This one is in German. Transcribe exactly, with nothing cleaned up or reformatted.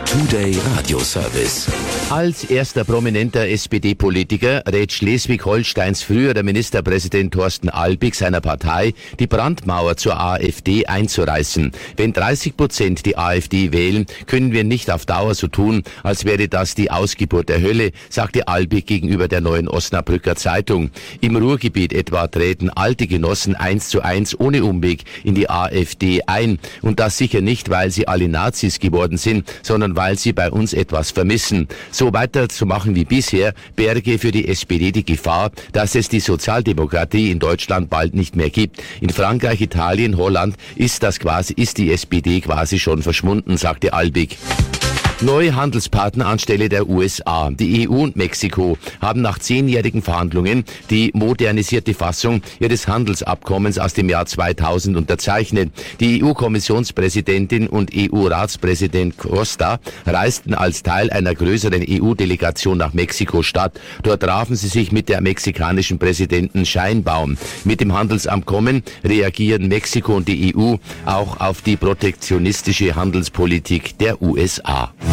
Today Radio Service. Als erster prominenter S P D-Politiker rät Schleswig-Holsteins früherer Ministerpräsident Thorsten Albig seiner Partei, die Brandmauer zur AfD einzureißen. Wenn dreißig Prozent die AfD wählen, können wir nicht auf Dauer so tun, als wäre das die Ausgeburt der Hölle, sagte Albig gegenüber der Neuen Osnabrücker Zeitung. Im Ruhrgebiet etwa treten alte Genossen eins zu eins ohne Umweg in die AfD ein. Und das sicher nicht, weil sie alle Nazis geworden sind, sondern weil sie bei uns etwas vermissen. So weiterzumachen wie bisher berge für die S P D die Gefahr, dass es die Sozialdemokratie in Deutschland bald nicht mehr gibt. In Frankreich, Italien, Holland ist das quasi, ist die S P D quasi schon verschwunden, sagte Albig. Neue Handelspartner anstelle der U S A. Die E U und Mexiko haben nach zehnjährigen Verhandlungen die modernisierte Fassung ihres Handelsabkommens aus dem Jahr zweitausend unterzeichnet. Die E U-Kommissionspräsidentin und E U-Ratspräsident Costa reisten als Teil einer größeren E U-Delegation nach Mexiko-Stadt. Dort trafen sie sich mit der mexikanischen Präsidentin Sheinbaum. Mit dem Handelsabkommen reagieren Mexiko und die E U auch auf die protektionistische Handelspolitik der U S A.